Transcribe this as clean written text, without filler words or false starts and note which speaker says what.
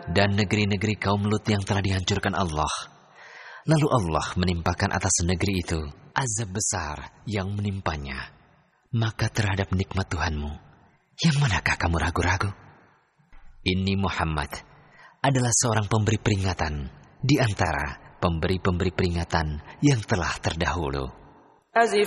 Speaker 1: dan negeri-negeri kaum Lut yang telah dihancurkan Allah. Lalu Allah menimpakan atas negeri itu azab besar yang menimpanya. Maka terhadap nikmat Tuhanmu, yang manakah kamu ragu-ragu? Ini Muhammad adalah seorang pemberi peringatan di antara pemberi-pemberi peringatan yang telah terdahulu.
Speaker 2: أزفت